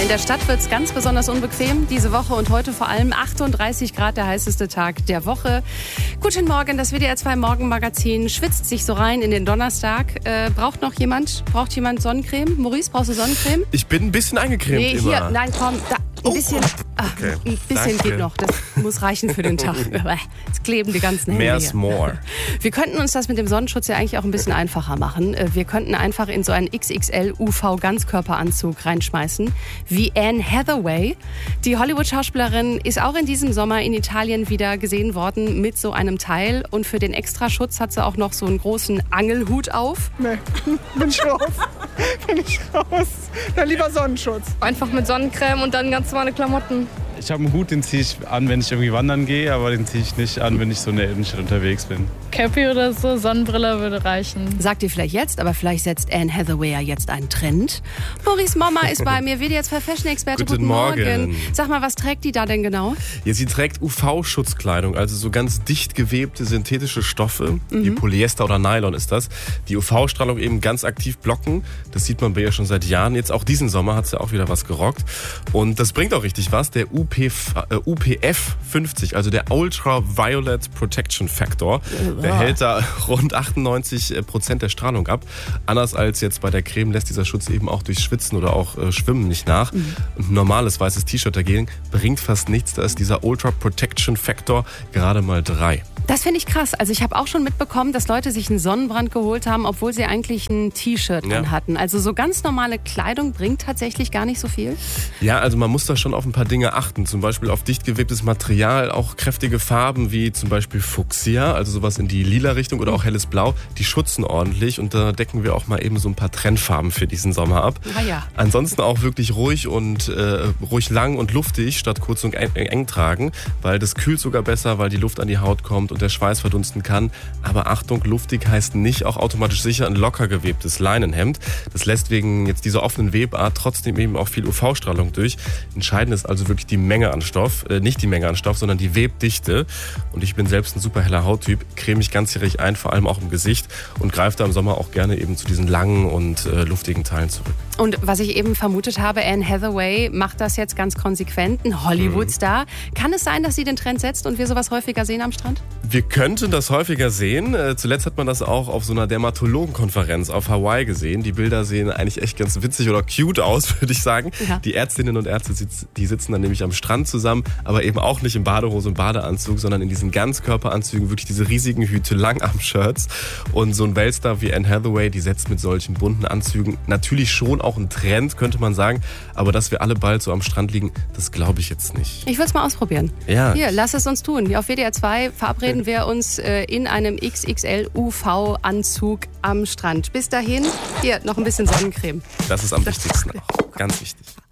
in der Stadt wird es ganz besonders unbequem. Diese Woche und heute vor allem 38 Grad, der heißeste Tag der Woche. Guten Morgen, das WDR 2 Morgenmagazin schwitzt sich so rein in den Donnerstag. Braucht jemand Sonnencreme? Maurice, brauchst du Sonnencreme? Ich bin ein bisschen eingecremt Nee, immer. hier, nein, komm, da, ein bisschen. Okay. Ein bisschen Danke. geht noch, das muss reichen für den Tag. Jetzt kleben die ganzen Hände Mehr is hier. more. Wir könnten uns das mit dem Sonnenschutz ja eigentlich auch ein bisschen einfacher machen. Wir könnten einfach in so einen XXL UV-Ganzkörperanzug reinschmeißen, wie Anne Hathaway. Die Hollywood-Schauspielerin ist auch in diesem Sommer in Italien wieder gesehen worden mit so einem Teil. Und für den Extraschutz hat sie auch noch so einen großen Angelhut auf. Nee, bin ich raus. Dann lieber Sonnenschutz. Einfach mit Sonnencreme und dann ganz normale Klamotten. Ich habe einen Hut, den ziehe ich an, wenn ich irgendwie wandern gehe, aber den ziehe ich nicht an, wenn ich so in der Innenstadt unterwegs bin. Cappy oder so, Sonnenbrille würde reichen. Sagt ihr vielleicht jetzt, aber vielleicht setzt Anne Hathaway ja jetzt einen Trend. Maurice Momma ist bei mir, WDR 2 Fashion-Experte. Guten Morgen. Sag mal, was trägt die da denn genau? Ja, sie trägt UV-Schutzkleidung, also so ganz dicht gewebte synthetische Stoffe, wie Polyester oder Nylon ist das, die UV-Strahlung eben ganz aktiv blocken. Das sieht man bei ihr schon seit Jahren. Jetzt auch diesen Sommer hat sie auch wieder was gerockt. Und das bringt auch richtig was. Der UPF 50, also der Ultraviolet Protection Factor, der hält da rund 98% der Strahlung ab. Anders als jetzt bei der Creme lässt dieser Schutz eben auch durch Schwitzen oder auch Schwimmen nicht nach. Und ein normales weißes T-Shirt dagegen bringt fast nichts. Da ist dieser Ultra Protection Factor gerade mal 3. Das finde ich krass. Also ich habe auch schon mitbekommen, dass Leute sich einen Sonnenbrand geholt haben, obwohl sie eigentlich ein T-Shirt an hatten. Also so ganz normale Kleidung bringt tatsächlich gar nicht so viel. Ja, also man muss da schon auf ein paar Dinge achten. Zum Beispiel auf dicht gewebtes Material, auch kräftige Farben wie zum Beispiel Fuchsia, also sowas in die lila Richtung oder auch helles Blau. Die schützen ordentlich und da decken wir auch mal eben so ein paar Trendfarben für diesen Sommer ab. Ah ja. Ansonsten auch wirklich ruhig und ruhig lang und luftig statt kurz und eng tragen, weil das kühlt sogar besser, weil die Luft an die Haut kommt und der Schweiß verdunsten kann. Aber Achtung, luftig heißt nicht auch automatisch sicher ein locker gewebtes Leinenhemd. Das lässt wegen jetzt dieser offenen Webart trotzdem eben auch viel UV-Strahlung durch. Entscheidend ist also wirklich die Menge an Stoff, nicht die Menge an Stoff, sondern die Webdichte. Und ich bin selbst ein super heller Hauttyp, creme mich ganzjährig ein, vor allem auch im Gesicht und greife da im Sommer auch gerne eben zu diesen langen und luftigen Teilen zurück. Und was ich eben vermutet habe, Anne Hathaway macht das jetzt ganz konsequent, ein Hollywood-Star. Kann es sein, dass sie den Trend setzt und wir sowas häufiger sehen am Strand? Wir könnten das häufiger sehen. Zuletzt hat man das auch auf so einer Dermatologenkonferenz auf Hawaii gesehen. Die Bilder sehen eigentlich echt ganz witzig oder cute aus, würde ich sagen. Ja. Die Ärztinnen und Ärzte, die sitzen dann nämlich am Strand zusammen, aber eben auch nicht in Badehose und Badeanzug, sondern in diesen Ganzkörperanzügen, wirklich diese riesigen Hüte, Langarm-Shirts. Und so ein Weltstar wie Anne Hathaway, die setzt mit solchen bunten Anzügen natürlich schon auch einen Trend, könnte man sagen. Aber dass wir alle bald so am Strand liegen, das glaube ich jetzt nicht. Ich würde es mal ausprobieren. Ja. Hier, lass es uns tun. Hier auf WDR 2 verabreden wir uns in einem XXL UV-Anzug am Strand. Bis dahin, hier noch ein bisschen Sonnencreme. Das ist am wichtigsten auch. Ganz wichtig.